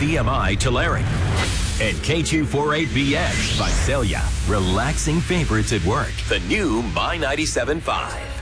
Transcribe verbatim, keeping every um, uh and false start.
V M I Tulare. And K two forty-eight B X Visalia. Relaxing favorites at work. The new My ninety-seven point five.